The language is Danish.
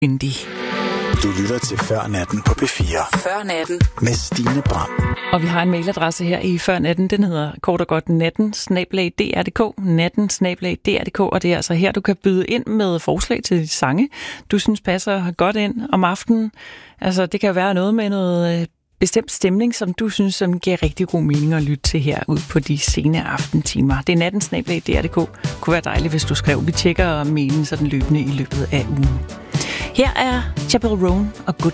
Indie. Du lytter til Før Natten på P4. Før Natten. Med Stine Bram. Og vi har en mailadresse her i Før Natten. Den hedder kort og godt natten@dr.dk. Natten@dr.dk. Og det er altså her, du kan byde ind med forslag til sange, du synes passer godt ind om aftenen. Altså, det kan være noget med noget bestemt stemning, som du synes, som giver rigtig god mening at lytte til her ud på de sene aftentimer. Det er natten@dr.dk. Kunne være dejligt, hvis du skrev. Vi tjekker mailen sådan løbende i løbet af ugen. Her er Chappell Roan og Good